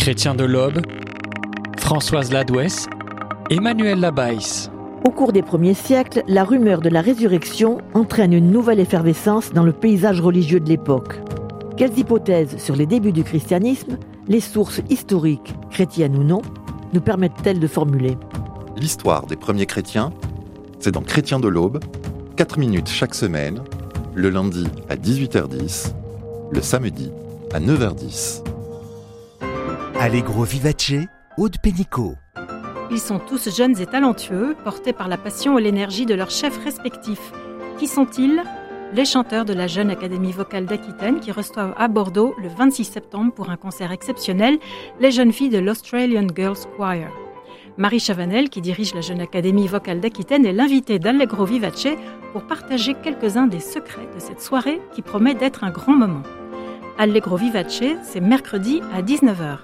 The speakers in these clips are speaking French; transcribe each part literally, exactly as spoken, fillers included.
Chrétien de l'Aube, Françoise Ladouès, Emmanuel Labaisse. Au cours des premiers siècles, la rumeur de la résurrection entraîne une nouvelle effervescence dans le paysage religieux de l'époque. Quelles hypothèses sur les débuts du christianisme, les sources historiques, chrétiennes ou non, nous permettent-elles de formuler ? L'histoire des premiers chrétiens, c'est dans Chrétien de l'Aube, quatre minutes chaque semaine, le lundi à dix-huit heures dix, le samedi à neuf heures dix. Allegro vivace, Aude Pénicaud. Ils sont tous jeunes et talentueux, portés par la passion et l'énergie de leurs chefs respectifs. Qui sont-ils ? Les chanteurs de la Jeune Académie Vocale d'Aquitaine qui reçoivent à Bordeaux le vingt-six septembre pour un concert exceptionnel les jeunes filles de l'Australian Girls Choir. Marie Chavanel, qui dirige la Jeune Académie Vocale d'Aquitaine, est l'invitée d'Allegro Vivace pour partager quelques-uns des secrets de cette soirée qui promet d'être un grand moment. Allegro Vivace, c'est mercredi à dix-neuf heures.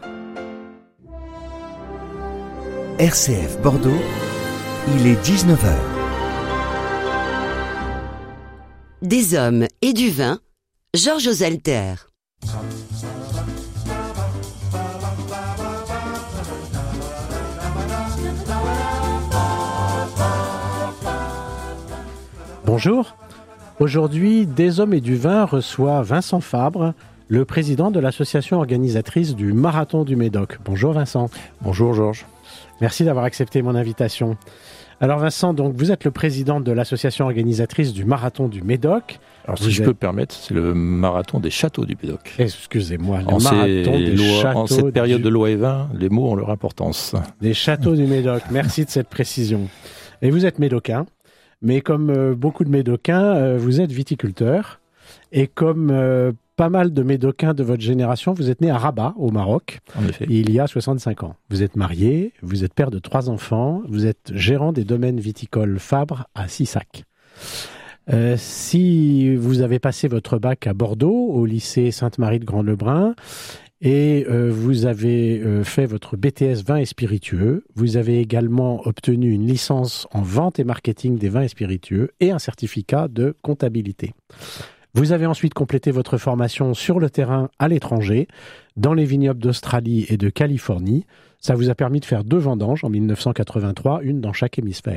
R C F Bordeaux, il est dix-neuf heures. Des hommes et du vin, Georges Ozelter. Bonjour. Aujourd'hui, Des hommes et du vin reçoit Vincent Fabre, le président de l'association organisatrice du Marathon du Médoc. Bonjour Vincent. Bonjour Georges. Merci d'avoir accepté mon invitation. Alors Vincent, donc vous êtes le président de l'association organisatrice du Marathon du Médoc. Alors si vous je êtes... peux me permettre, c'est le Marathon des châteaux du Médoc. Excusez-moi, le en Marathon des lois, châteaux. En cette période du... de loi et vin, les mots ont leur importance. Des châteaux du Médoc, merci de cette précision. Et vous êtes médocain, mais comme euh, beaucoup de médocains, euh, vous êtes viticulteur. Et comme euh, pas mal de médocains de votre génération, vous êtes né à Rabat, au Maroc, en effet. Il y a soixante-cinq ans. Vous êtes marié, vous êtes père de trois enfants, vous êtes gérant des domaines viticoles Fabre à Sissac. Euh, si vous avez passé votre bac à Bordeaux, au lycée Sainte-Marie de Grand-Lebrun, et euh, vous avez euh, fait votre B T S vin et spiritueux, vous avez également obtenu une licence en vente et marketing des vins et spiritueux et un certificat de comptabilité. Vous avez ensuite complété votre formation sur le terrain à l'étranger, dans les vignobles d'Australie et de Californie. Ça vous a permis de faire deux vendanges en dix-neuf cent quatre-vingt-trois, une dans chaque hémisphère.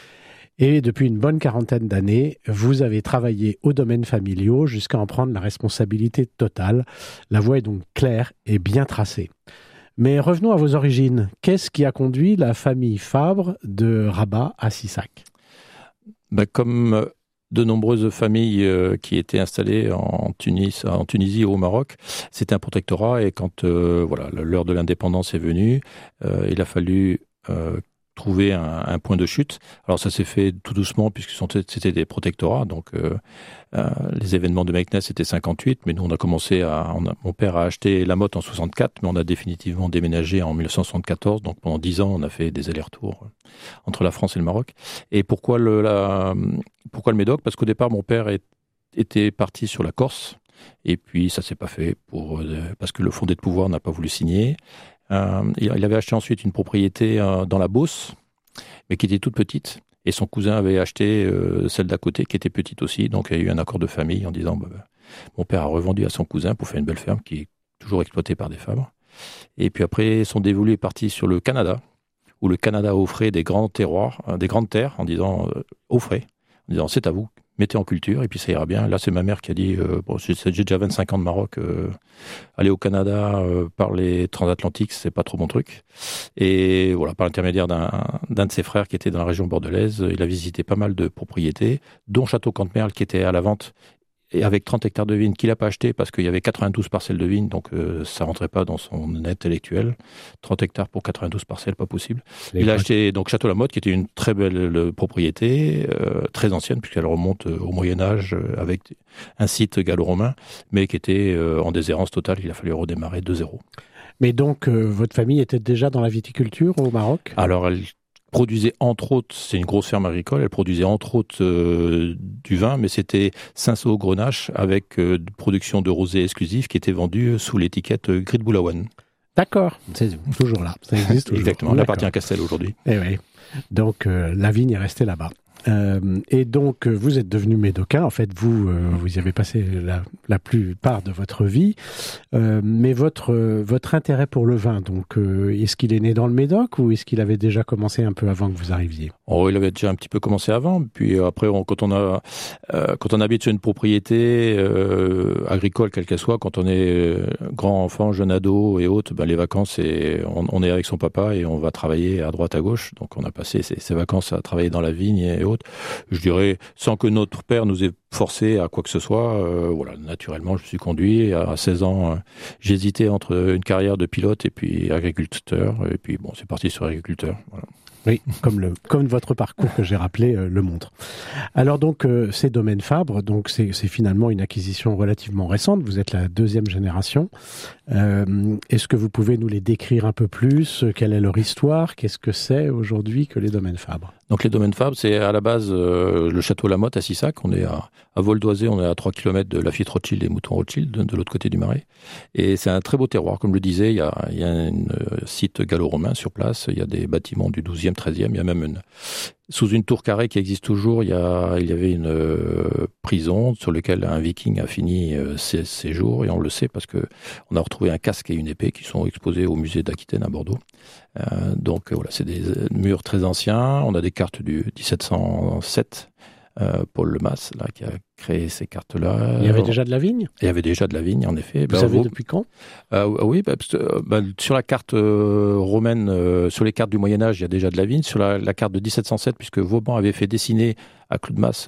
Et depuis une bonne quarantaine d'années, vous avez travaillé aux domaines familiaux jusqu'à en prendre la responsabilité totale. La voie est donc claire et bien tracée. Mais revenons à vos origines. Qu'est-ce qui a conduit la famille Fabre de Rabat à Sissac ? Ben, comme de nombreuses familles euh, qui étaient installées en, Tunis, en Tunisie et au Maroc, c'était un protectorat et quand euh, voilà, l'heure de l'indépendance est venue, euh, il a fallu euh, trouver un, un point de chute. Alors ça s'est fait tout doucement puisque c'était des protectorats, donc euh, euh, les événements de Meknès c'était cinquante-huit, mais nous on a commencé à, on a, mon père a acheté La Motte en soixante-quatre, mais on a définitivement déménagé en dix-neuf cent soixante-quatorze, donc pendant dix ans on a fait des allers-retours entre la France et le Maroc. Et pourquoi le, la, pourquoi le Médoc ? Parce qu'au départ mon père est, était parti sur la Corse, et puis ça s'est pas fait pour, euh, parce que le fondé de pouvoir n'a pas voulu signer. Euh, il avait acheté ensuite une propriété euh, dans la Beauce, mais qui était toute petite. Et son cousin avait acheté euh, celle d'à côté, qui était petite aussi. Donc il y a eu un accord de famille en disant bah, bah, mon père a revendu à son cousin pour faire une belle ferme qui est toujours exploitée par des Fabres. Et puis après, son dévolu est parti sur le Canada, où le Canada offrait des grands terroirs, euh, des grandes terres, en disant euh, offrez, en disant c'est à vous. Mettez en culture et puis ça ira bien. Là, c'est ma mère qui a dit euh, bon, j'ai, j'ai déjà vingt-cinq ans de Maroc, euh, aller au Canada euh, par les transatlantiques, c'est pas trop mon truc. Et voilà, par l'intermédiaire d'un, d'un de ses frères qui était dans la région bordelaise, il a visité pas mal de propriétés, dont Château Cantemerle qui était à la vente et avec trente hectares de vignes qu'il n'a pas acheté parce qu'il y avait quatre-vingt-douze parcelles de vignes, donc euh, ça rentrait pas dans son net intellectuel. trente hectares pour quatre-vingt-douze parcelles, pas possible. Les il a acheté donc Château Lamotte, qui était une très belle euh, propriété, euh, très ancienne, puisqu'elle remonte euh, au Moyen-Âge, euh, avec un site gallo-romain, mais qui était euh, en déshérence totale. Il a fallu redémarrer de zéro. Mais donc, euh, votre famille était déjà dans la viticulture au Maroc ? Alors, elle produisait entre autres, c'est une grosse ferme agricole, elle produisait entre autres euh, du vin, mais c'était Cinsault-Grenache avec euh, production de rosé exclusif qui était vendu sous l'étiquette euh, Gris de Boulaouane. D'accord, c'est toujours là, ça existe toujours. Exactement, elle appartient à Castel aujourd'hui. Eh oui, donc euh, la vigne est restée là-bas. Euh, et donc, vous êtes devenu médocain. En fait, vous, euh, vous y avez passé la, la plupart de votre vie. Euh, mais votre, votre intérêt pour le vin, donc, euh, est-ce qu'il est né dans le Médoc ou est-ce qu'il avait déjà commencé un peu avant que vous arriviez ? Oh, il avait déjà un petit peu commencé avant. Puis après, on, quand on a, euh, quand on habite sur une propriété euh, agricole, quelle qu'elle soit, quand on est grand enfant, jeune ado et autres, ben les vacances, c'est, on, on est avec son papa et on va travailler à droite à gauche. Donc on a passé ces, ces vacances à travailler dans la vigne et autres. Je dirais, sans que notre père nous ait forcé à quoi que ce soit. Euh, voilà, naturellement, je me suis conduit. À seize ans, euh, j'hésitais entre une carrière de pilote et puis agriculteur. Et puis bon, c'est parti sur agriculteur. Voilà. Oui, comme, le, comme votre parcours que j'ai rappelé euh, le montre. Alors donc, euh, ces domaines Fabre, donc c'est, c'est finalement une acquisition relativement récente. Vous êtes la deuxième génération. Euh, est-ce que vous pouvez nous les décrire un peu plus ? Quelle est leur histoire ? Qu'est-ce que c'est aujourd'hui que les domaines Fabre ? Donc les domaines Fabre, c'est à la base euh, le château Lamotte à Sissac. On est à, à vol d'oiset, on est à trois kilomètres de Lafite Rothschild et Mouton Rothschild, de, de l'autre côté du Marais. Et c'est un très beau terroir. Comme je le disais, il y a, il y a un euh, site gallo-romain sur place. Il y a des bâtiments du douzième, treizième. Il y a même une, sous une tour carrée qui existe toujours, il y, a, il y avait une euh, prison sur laquelle un viking a fini euh, ses, ses jours. Et on le sait parce que on a retrouvé un casque et une épée qui sont exposés au musée d'Aquitaine à Bordeaux. Euh, donc voilà, c'est des murs très anciens. On a des cartes du dix-sept cent sept. Euh, Paul Lemas, là, qui a créé ces cartes-là. Il y avait déjà de la vigne ? Il y avait déjà de la vigne, en effet. Vous ben, savez vous... depuis quand ? euh, Oui, ben, ben, sur la carte euh, romaine, euh, sur les cartes du Moyen-Âge, il y a déjà de la vigne. Sur la, la carte de dix-sept cent sept, puisque Vauban avait fait dessiner à clou de masse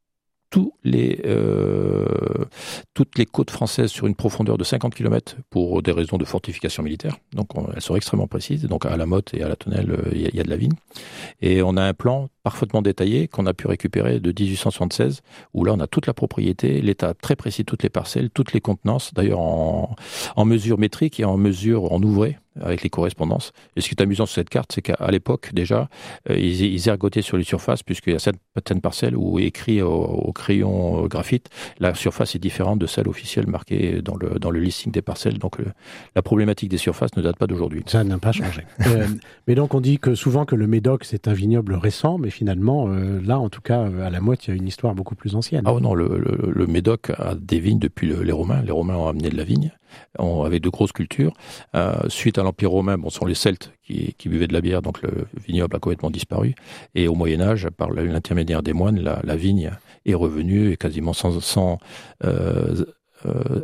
tous les, euh, toutes les côtes françaises sur une profondeur de cinquante kilomètres pour des raisons de fortification militaire. Donc, on, elles sont extrêmement précises. Donc, à la Motte et à la Tonnelle, il y, y a de la vigne. Et on a un plan parfaitement détaillé qu'on a pu récupérer de dix-huit cent soixante-seize, où là, on a toute la propriété, l'état très précis de toutes les parcelles, toutes les contenances, d'ailleurs en, en mesure métrique et en mesure en ouvrée, avec les correspondances. Et ce qui est amusant sur cette carte, c'est qu'à l'époque, déjà, euh, ils, ils ergotaient sur les surfaces, puisqu'il y a certaines parcelles où écrit au, au crayon graphite, la surface est différente de celle officielle marquée dans le, dans le listing des parcelles. Donc, le, la problématique des surfaces ne date pas d'aujourd'hui. Ça n'a pas changé. euh, mais donc, on dit que souvent que le Médoc, c'est un vignoble récent, mais finalement, euh, là, en tout cas, à la Motte, il y a une histoire beaucoup plus ancienne. Ah non, le, le, le Médoc a des vignes depuis le, les Romains. Les Romains ont amené de la vigne. On avait de grosses cultures. Euh, suite à l'Empire romain, bon, ce sont les Celtes qui, qui buvaient de la bière, donc le vignoble a complètement disparu. Et au Moyen-Âge, par l'intermédiaire des moines, la, la vigne est revenue et quasiment sans, sans, euh, euh,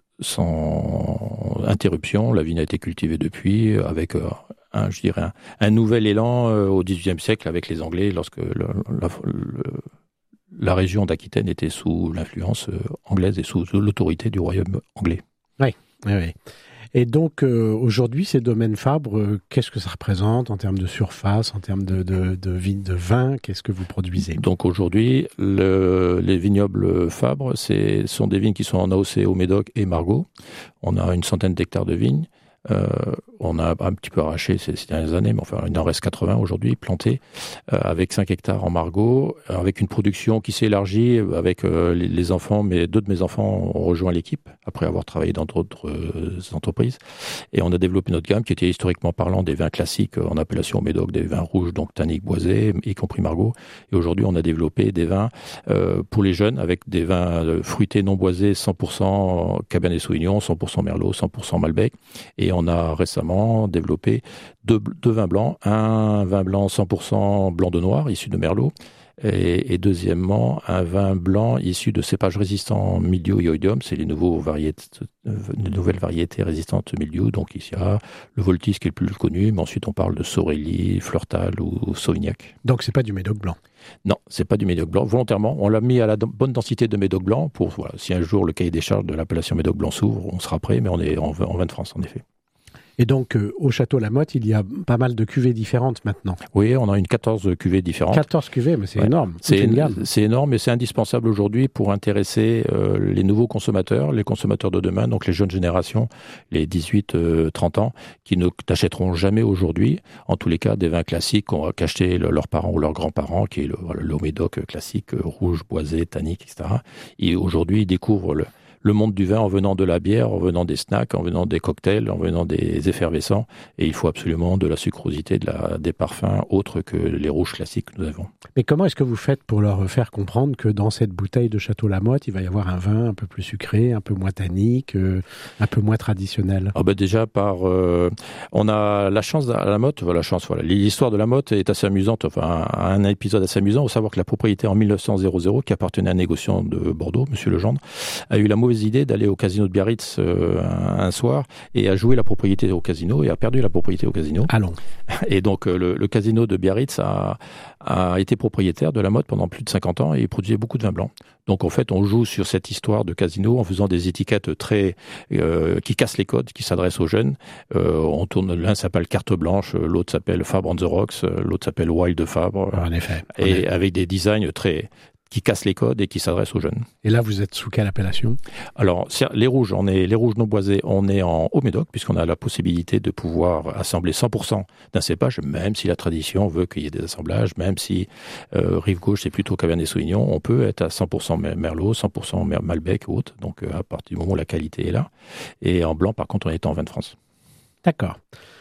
sans interruption. La vigne a été cultivée depuis, avec euh, un, je dirais, un, un nouvel élan euh, au dix-huitième siècle avec les Anglais, lorsque le, la, le, la région d'Aquitaine était sous l'influence euh, anglaise et sous l'autorité du royaume anglais. Oui, oui, oui. Et donc, euh, aujourd'hui, ces domaines Fabre, euh, qu'est-ce que ça représente en termes de surface, en termes de, de, de, vignes, de vin ? Qu'est-ce que vous produisez ? Donc aujourd'hui, le, les vignobles Fabre, ce sont des vignes qui sont en A O C au Médoc et Margaux. On a une centaine d'hectares de vignes. Euh, on a un petit peu arraché ces, ces dernières années, mais enfin, il en reste quatre-vingts aujourd'hui, plantés, euh, avec cinq hectares en Margaux, avec une production qui s'est élargie avec euh, les, les enfants, mais deux de mes enfants ont rejoint l'équipe, après avoir travaillé dans d'autres euh, entreprises. Et on a développé notre gamme, qui était historiquement parlant des vins classiques en appellation Médoc, des vins rouges, donc tanniques, boisés, y compris Margaux. Et aujourd'hui, on a développé des vins euh, pour les jeunes, avec des vins fruités non boisés, cent pour cent Cabernet Sauvignon, cent pour cent Merlot, cent pour cent Malbec. Et on a récemment développé deux, deux vins blancs, un vin blanc cent pour cent blanc de noir, issu de Merlot, et, et deuxièmement, un vin blanc issu de cépages résistants mildiou et oïdium, c'est les, nouveaux variétés, les nouvelles variétés résistantes mildiou, donc ici il y a le Voltis qui est le plus connu, mais ensuite on parle de Sorelli, Fleurtal ou Sauvignac. Donc c'est pas du Médoc blanc? Non, c'est pas du Médoc blanc. Volontairement, on l'a mis à la bonne densité de Médoc blanc pour, voilà, si un jour le cahier des charges de l'appellation Médoc blanc s'ouvre, on sera prêt, mais on est en, en vin de France en effet. Et donc, euh, au Château Lamotte, il y a pas mal de cuvées différentes maintenant. Oui, on a une quatorze cuvées différentes. quatorze cuvées, mais c'est ouais. énorme. C'est, une gamme. c'est énorme, mais c'est indispensable aujourd'hui pour intéresser euh, les nouveaux consommateurs, les consommateurs de demain, donc les jeunes générations, les dix-huit trente ans, qui ne t'achèteront jamais aujourd'hui, en tous les cas, des vins classiques qu'achetaient le, leurs parents ou leurs grands-parents, qui est le, voilà, le Médoc classique, rouge, boisé, tannique, et cetera. Et aujourd'hui, ils découvrent le le monde du vin en venant de la bière, en venant des snacks, en venant des cocktails, en venant des effervescents. Et il faut absolument de la sucrosité, de la, des parfums autres que les rouges classiques que nous avons. Mais comment est-ce que vous faites pour leur faire comprendre que dans cette bouteille de Château Lamotte, il va y avoir un vin un peu plus sucré, un peu moins tannique, euh, un peu moins traditionnel? Ah ben déjà, par, euh, on a la chance à Lamotte, voilà, la chance, voilà. L'histoire de Lamotte est assez amusante, enfin, un épisode assez amusant. Il faut savoir que la propriétaire en mille neuf cents, qui appartenait à un négociant de Bordeaux, Monsieur Legendre, a eu la mauvaise idée d'aller au casino de Biarritz euh, un, un soir et a joué la propriété au casino et a perdu la propriété au casino. Allons. Et donc, euh, le, le casino de Biarritz a, a été propriétaire de Lamotte pendant plus de cinquante ans et il produisait beaucoup de vin blanc. Donc, en fait, on joue sur cette histoire de casino en faisant des étiquettes très euh, qui cassent les codes, qui s'adressent aux jeunes. Euh, on tourne, l'un s'appelle Carte Blanche, l'autre s'appelle Fabre on the Rocks, l'autre s'appelle Wild de Fabre. En effet. En et effet. avec des designs très qui cassent les codes et qui s'adressent aux jeunes. Et là, vous êtes sous quelle appellation? Alors, les rouges, on est les rouges non boisés, on est en Haut-Médoc, puisqu'on a la possibilité de pouvoir assembler cent pour cent d'un cépage, même si la tradition veut qu'il y ait des assemblages, même si euh, rive gauche c'est plutôt Cabernet Sauvignon, on peut être à cent pour cent Merlot, cent pour cent Malbec ou autre, donc euh, à partir du moment où la qualité est là. Et en blanc, par contre, on est en vin de France. D'accord.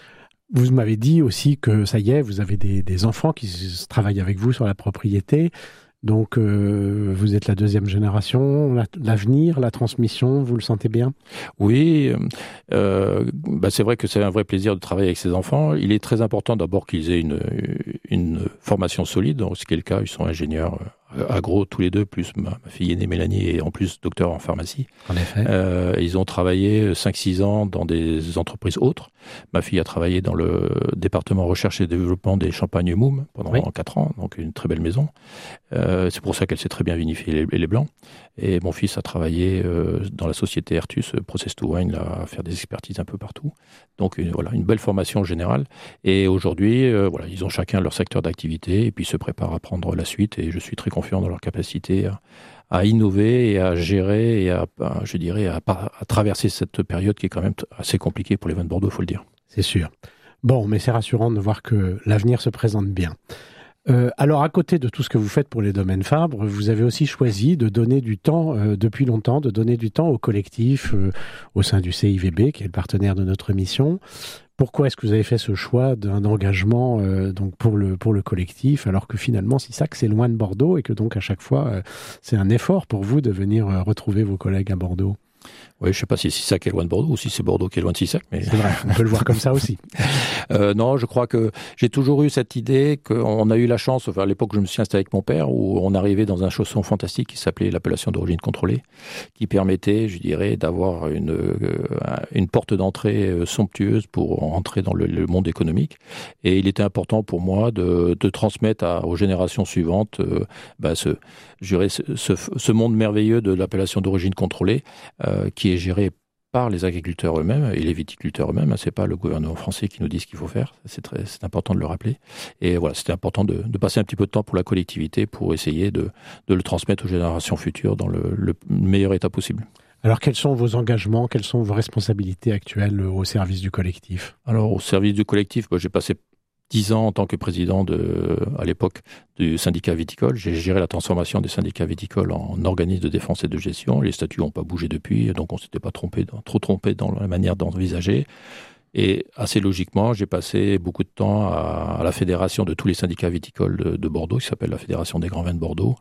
Vous m'avez dit aussi que ça y est, vous avez des, des enfants qui travaillent avec vous sur la propriété. Donc, euh, vous êtes la deuxième génération, la, l'avenir, la transmission, vous le sentez bien? Oui, euh, bah c'est vrai que c'est un vrai plaisir de travailler avec ces enfants. Il est très important d'abord qu'ils aient une, une formation solide, donc ce qui est le cas, ils sont ingénieurs agro tous les deux, plus ma, ma fille aînée Mélanie est en plus docteur en pharmacie. En effet. Euh, ils ont travaillé cinq six ans dans des entreprises autres. Ma fille a travaillé dans le département recherche et développement des champagnes Moum pendant oui. quatre ans, donc une très belle maison. Euh, c'est pour ça qu'elle sait très bien vinifier les, les blancs. Et mon fils a travaillé euh, dans la société Ertus, Process to Wine, là, à faire des expertises un peu partout. Donc une, voilà, une belle formation générale. Et aujourd'hui, euh, voilà, ils ont chacun leur secteur d'activité et puis se préparent à prendre la suite. Et je suis très confiant dans leur capacité à, à innover et à gérer et à, à je dirais, à, à traverser cette période qui est quand même assez compliquée pour les vins de Bordeaux, il faut le dire. C'est sûr. Bon, mais c'est rassurant de voir que l'avenir se présente bien. Euh, alors, à côté de tout ce que vous faites pour les domaines Fabre, vous avez aussi choisi de donner du temps, euh, depuis longtemps, de donner du temps au collectif, euh, au sein du C I V B, qui est le partenaire de notre émission. Pourquoi est-ce que vous avez fait ce choix d'un engagement euh, donc pour le pour le collectif, alors que finalement Sisac c'est loin de Bordeaux et que donc à chaque fois euh, c'est un effort pour vous de venir euh, retrouver vos collègues à Bordeaux? Oui, je ne sais pas si Sisac est loin de Bordeaux ou si c'est Bordeaux qui est loin de Sisac. Mais... C'est vrai, on peut le voir comme ça aussi. euh, non, je crois que j'ai toujours eu cette idée qu'on a eu la chance, enfin, à l'époque où je me suis installé avec mon père, où on arrivait dans un chausson fantastique qui s'appelait l'appellation d'origine contrôlée, qui permettait, je dirais, d'avoir une, euh, une porte d'entrée somptueuse pour entrer dans le, le monde économique. Et il était important pour moi de, de transmettre à, aux générations suivantes euh, bah, ce, je dirais, ce, ce, ce monde merveilleux de l'appellation d'origine contrôlée, euh, qui est géré par les agriculteurs eux-mêmes et les viticulteurs eux-mêmes. C'est pas le gouvernement français qui nous dit ce qu'il faut faire. C'est très, c'est important de le rappeler. Et voilà, c'était important de, de passer un petit peu de temps pour la collectivité pour essayer de, de le transmettre aux générations futures dans le, le meilleur état possible. Alors, quels sont vos engagements, quelles sont vos responsabilités actuelles au service du collectif? Alors, au service du collectif, bah, j'ai passé dix ans en tant que président de, à l'époque du syndicat viticole. J'ai géré la transformation des syndicats viticoles en organisme de défense et de gestion. Les statuts n'ont pas bougé depuis, donc on ne s'était pas trompé, trop trompé dans la manière d'envisager. Et assez logiquement, j'ai passé beaucoup de temps à, à la fédération de tous les syndicats viticoles de, de Bordeaux, qui s'appelle la Fédération des grands vins de Bordeaux,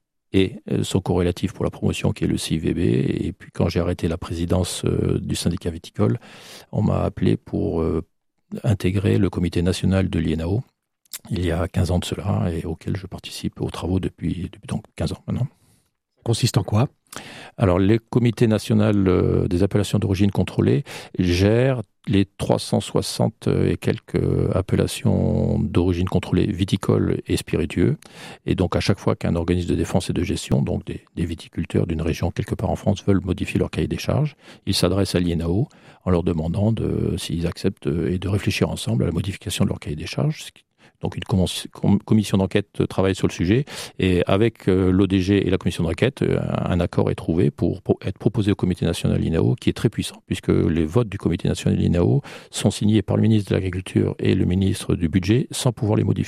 et son corrélatif pour la promotion qui est le C I V B. Et puis quand j'ai arrêté la présidence euh, du syndicat viticole, on m'a appelé pour euh, intégrer le comité national de l'I N A O il y a quinze ans de cela et auquel je participe aux travaux depuis, depuis donc quinze ans maintenant. Consiste en quoi? Alors, le comité national des appellations d'origine contrôlée gère les trois cent soixante et quelques appellations d'origine contrôlée viticoles et spiritueux. Et donc, à chaque fois qu'un organisme de défense et de gestion, donc des, des viticulteurs d'une région quelque part en France, veulent modifier leur cahier des charges, ils s'adressent à l'I N A O en leur demandant de, s'ils acceptent et de réfléchir ensemble à la modification de leur cahier des charges. Donc une commission d'enquête travaille sur le sujet et avec l'O D G et la commission d'enquête, un accord est trouvé pour, pour être proposé au comité national I N A O qui est très puissant puisque les votes du comité national I N A O sont signés par le ministre de l'Agriculture et le ministre du Budget sans pouvoir les modifier.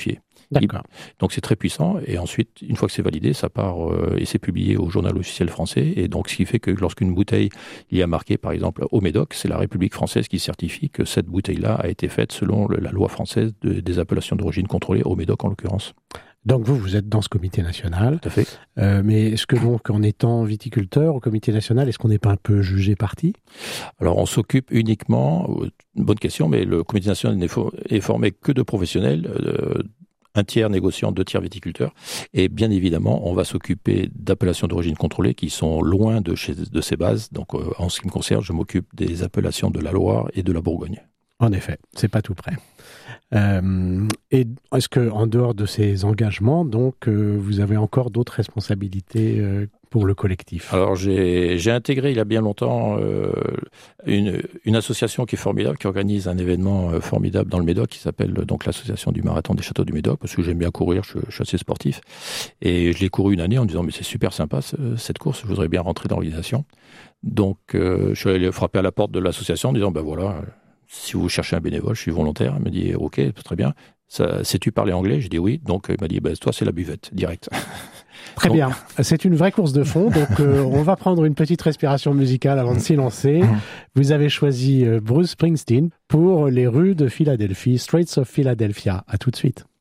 D'accord. Donc c'est très puissant. Et ensuite, une fois que c'est validé, ça part euh, et c'est publié au journal officiel français. Et donc ce qui fait que lorsqu'une bouteille il y a marqué, par exemple, au Médoc, c'est la République française qui certifie que cette bouteille-là a été faite selon le, la loi française de, des appellations d'origine contrôlée, au Médoc en l'occurrence. Donc vous, vous êtes dans ce comité national. Tout à fait. Euh, mais est-ce que donc, en étant viticulteur au comité national, est-ce qu'on n'est pas un peu jugé parti ? Alors on s'occupe uniquement, une bonne question, mais le comité national n'est fo- est formé que de professionnels, euh, un tiers négociants, deux tiers viticulteurs. Et bien évidemment, on va s'occuper d'appellations d'origine contrôlée qui sont loin de, chez, de ces bases. Donc, euh, en ce qui me concerne, je m'occupe des appellations de la Loire et de la Bourgogne. En effet, c'est pas tout près. Euh, et est-ce que, en dehors de ces engagements, donc, euh, vous avez encore d'autres responsabilités euh, pour le collectif ? Alors, j'ai, j'ai intégré il y a bien longtemps euh, une, une association qui est formidable, qui organise un événement euh, formidable dans le Médoc, qui s'appelle donc l'association du marathon des châteaux du Médoc, parce que j'aime bien courir, je, je suis assez sportif. Et je l'ai couru une année en me disant, mais c'est super sympa ce, cette course, je voudrais bien rentrer dans l'organisation. Donc, euh, je suis allé frapper à la porte de l'association en disant, ben voilà, si vous cherchez un bénévole, je suis volontaire. Il m'a dit, ok, très bien. Ça, sais-tu parler anglais ? J'ai dit oui. Donc, il m'a dit, ben, toi, c'est la buvette, direct. Très donc... bien. C'est une vraie course de fond. Donc, euh, on va prendre une petite respiration musicale avant de s'y lancer. Vous avez choisi euh, Bruce Springsteen pour les rues de Philadelphie, Streets of Philadelphia. À tout de suite.